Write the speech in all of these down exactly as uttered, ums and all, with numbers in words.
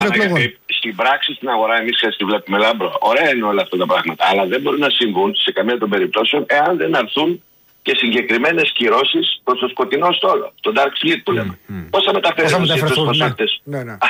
Στην πράξη, στην αγορά, εμείς τη βλέπουμε λάμπρο. Ωραία είναι όλα αυτά τα πράγματα. Αλλά δεν μπορούν να συμβούν σε καμία των περιπτώσεων εάν δεν αρθούν και συγκεκριμένες κυρώσεις προς το σκοτεινό στόλο. Το dark fleet που λέμε. Mm, mm. Πώς θα μεταφέρουν αυτές τις ποσότητες. Ναι, ναι.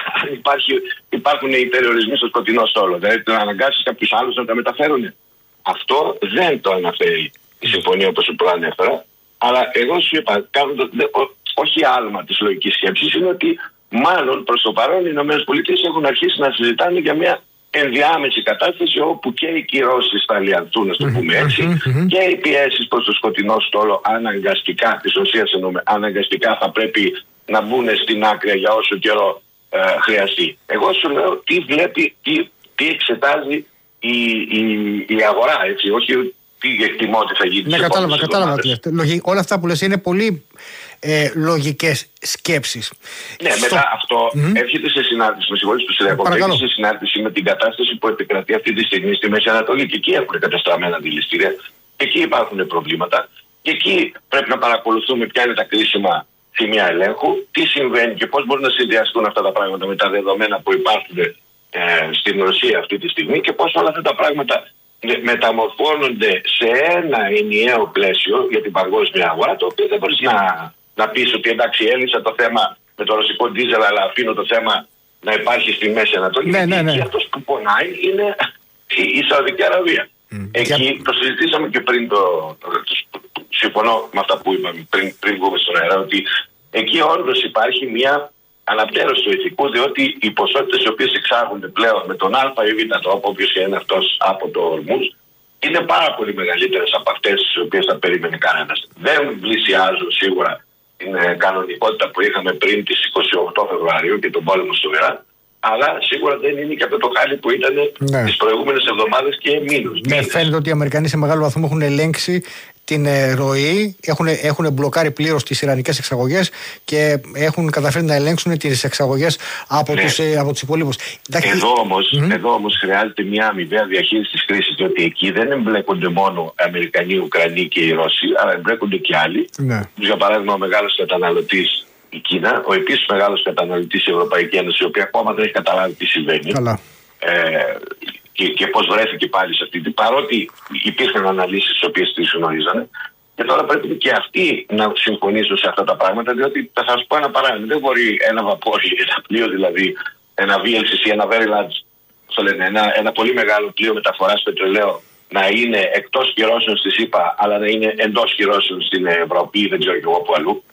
Υπάρχουν οι περιορισμοί στο σκοτεινό στόλο. Δηλαδή να αναγκάσεις κάποιους άλλους να τα μεταφέρουν. Αυτό δεν το αναφέρει η συμφωνία όπως σου προανέφερα. Αλλά εγώ σου είπα, κάνω το, όχι άλμα της λογικής σκέψης, είναι ότι μάλλον προς το παρόν οι ΗΠΑ έχουν αρχίσει να συζητάνε για μια ενδιάμεση κατάσταση όπου και οι κυρώσεις θα λιανθούν, να το πούμε έτσι, mm-hmm. και οι πιέσεις προς το σκοτεινό στόλο αναγκαστικά, της ουσίας εννοούμε, αναγκαστικά θα πρέπει να μπουν στην άκρη για όσο καιρό ε, χρειαστεί. Εγώ σου λέω τι βλέπει, τι, τι εξετάζει η, η, η αγορά, έτσι, όχι τι εκτιμώ ότι θα γίνει. Ναι, κατάλαβα, κατάλαβα. Όλα αυτά που λες είναι πολύ ε, λογικές σκέψεις. Ναι, στο... μετά αυτό mm-hmm. έρχεται σε συνάρτηση, με συγχωρείς που σε διακόπτω, έρχεται σε συνάρτηση με την κατάσταση που επικρατεί αυτή τη στιγμή στη Μέση Ανατολή. Και εκεί έχουν κατεστραμμένα αντιληστήρια, και εκεί υπάρχουν προβλήματα. Και εκεί πρέπει να παρακολουθούμε ποια είναι τα κρίσιμα σημεία ελέγχου, τι συμβαίνει και πώς μπορούν να συνδυαστούν αυτά τα πράγματα με τα δεδομένα που υπάρχουν ε, στην Ρωσία αυτή τη στιγμή και πώς όλα αυτά τα πράγματα μεταμορφώνονται σε ένα ενιαίο πλαίσιο για την παγκόσμια αγορά, το οποίο δεν μπορείς να, να πεις ότι εντάξει έλυσα το θέμα με το ρωσικό ντίζελ, αλλά αφήνω το θέμα να υπάρχει στη Μέση Ανατολή. Ναι, ναι, ναι. Και αυτός που πονάει είναι η, η Σαουδική Αραβία. Mm. Εκεί και... το συζητήσαμε και πριν το, το, το, το συμφωνώ με αυτά που είπαμε πριν, πριν βγούμε στον αέρα, ότι εκεί όντως υπάρχει μια αναπτέρωση του ηθικού, διότι οι ποσότητες οι οποίες εξάγονται πλέον με τον α ή β τρόπο, όποιος είναι αυτός από το Ορμούζ, είναι πάρα πολύ μεγαλύτερες από αυτές τις οποίες θα περίμενε κανένας. Δεν πλησιάζουν σίγουρα την κανονικότητα που είχαμε πριν τις είκοσι οκτώ Φεβρουαρίου και τον πόλεμο στο Ιράν, αλλά σίγουρα δεν είναι και αυτό το χάλι που ήταν ναι. τις προηγούμενες εβδομάδες και μήνους. Ναι, φαίνεται ότι οι Αμερικανοί σε μεγάλο βαθμό έχουν ελέγξει την ε, ροή, έχουν, έχουν μπλοκάρει πλήρως τις ιρανικές εξαγωγές και έχουν καταφέρει να ελέγξουν τις εξαγωγές από, ναι. τους, ε, από τους υπολείπους. Εδώ όμως, mm-hmm. εδώ όμως χρειάζεται μια αμοιβαία διαχείριση της κρίσης, διότι εκεί δεν εμπλέκονται μόνο Αμερικανοί, Ουκρανοί και οι Ρώσοι, αλλά εμπλέκονται και άλλοι. Ναι. Για παράδειγμα, ο μεγάλος καταναλωτής η Κίνα, ο επίσης μεγάλος καταναλωτής η Ευρωπαϊκή Ένωση, η οποία ακόμα δεν έχει καταλάβει τι συμβαίνει. Καλά. Ε, και, και πώς βρέθηκε πάλι σε αυτή την. Παρότι υπήρχαν αναλύσεις τις οποίες τις γνωρίζανε, και τώρα πρέπει και αυτοί να συμφωνήσουν σε αυτά τα πράγματα, διότι θα σας πω ένα παράδειγμα. Δεν μπορεί ένα βαπόρι, ένα πλοίο δηλαδή, ένα βι ελ σι σι, ένα Very Large, το λένε, ένα, ένα πολύ μεγάλο πλοίο μεταφοράς πετρελαίου να είναι εκτός κυρώσεων στη ΣΥΠΑ, αλλά να είναι εντός κυρώσεων στην Ευρώπη ή δεν ξέρω και εγώ που αλλού.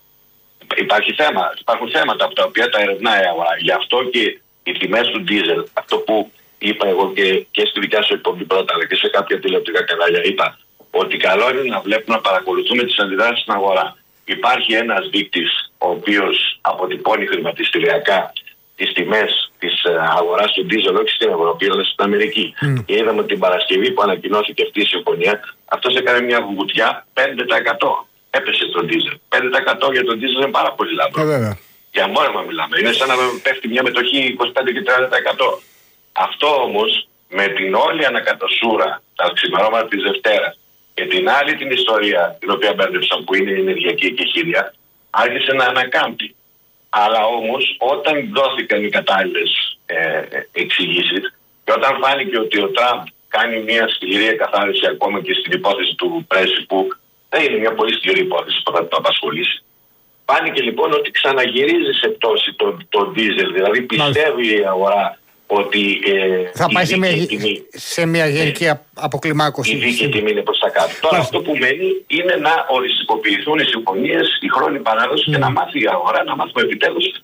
Υπάρχει θέμα, υπάρχουν θέματα από τα οποία τα ερευνάει η αγορά. Γι' αυτό και οι τιμές του ντίζελ, αυτό που είπα εγώ και, και στη δικιά σου εκπομπή πρώτα, αλλά και σε κάποια τηλεοπτικά κανάλια, είπα ότι καλό είναι να βλέπουμε, να παρακολουθούμε τις αντιδράσεις στην αγορά. Υπάρχει ένας δείκτης ο οποίος αποτυπώνει χρηματιστηριακά τις τιμές της αγοράς του ντίζελ, όχι στην Ευρώπη, αλλά στην Αμερική. Mm. Και είδαμε ότι την Παρασκευή που ανακοινώθηκε αυτή η συμφωνία, αυτός έκανε μια βουτιά πέντε τοις εκατό. Έπεσε το ντίζελ. πέντε τοις εκατό για τον ντίζελ είναι πάρα πολύ λαμπρό. Yeah, για μόνιμα μιλάμε. Είναι σαν να πέφτει μια μετοχή είκοσι πέντε και τριάντα τοις εκατό. Αυτό όμως με την όλη ανακατοσούρα τα ξημερώματα της Δευτέρας και την άλλη την ιστορία την οποία μπέρδεψαν που είναι η ενεργειακή εκεχηρία, άρχισε να ανακάμπτει. Αλλά όμως όταν δόθηκαν οι κατάλληλες ε, εξηγήσεις και όταν φάνηκε ότι ο Τραμπ κάνει μια σκληρή εκαθάριση ακόμα και στην υπόθεση του Πρέσβη, που δεν είναι μια πολύ σκληρή υπόθεση που θα το απασχολήσει, φάνηκε λοιπόν ότι ξαναγυρίζει σε πτώση το, το ντίζελ, δηλαδή πιστεύει η αγορά ότι ε, θα πάει σε μια, τιμή, σε μια γενική ε, αποκλιμάκωση. Η δίκαιη τιμή είναι προς τα κάτω. Τώρα αυτό που μένει είναι να οριστικοποιηθούν οι συμφωνίες, η χρόνη παράδοση mm. και να μάθει η αγορά, να μάθουμε επιτέλους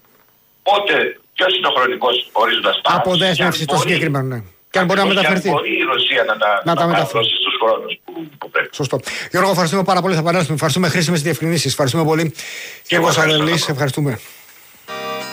πότε, ποιος είναι ο χρονικός ορίζοντας παράδοσης. Αποδέσμευση το συγκεκριμένο, ναι. Και αν μπορεί να μεταφερθεί. Και μπορεί η Ρωσία να τα, να τα μεταφέρει στους χρόνους που, που πρέπει. Σωστό. Γιώργο, ευχαριστούμε πάρα πολύ. Θα επανέλθουμε. Ευχαριστούμε χρήσιμες διευκρινήσεις. Ευχαριστούμε πολύ. Και εγώ, Σαββελής, ευχαριστούμε.